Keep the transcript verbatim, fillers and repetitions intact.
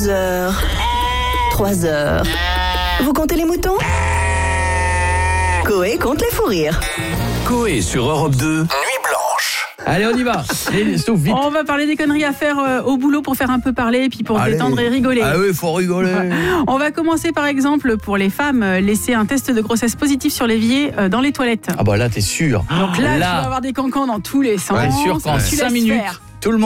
heures, trois heures. Vous comptez les moutons ? Coé compte les fous rires. Coé sur Europe deux, Nuit Blanche. Allez, on y va. Et, sauf vite. On va parler des conneries à faire euh, au boulot pour faire un peu parler et puis pour se Allez. détendre et rigoler. Ah oui, faut rigoler. On va commencer par exemple pour les femmes, euh, laisser un test de grossesse positif sur l'évier euh, dans les toilettes. Ah bah là, t'es sûr. Donc là, Là. tu vas avoir des cancans dans tous les sens. Ouais, sûr qu'en Tu cinq laisses minutes, faire. tout le monde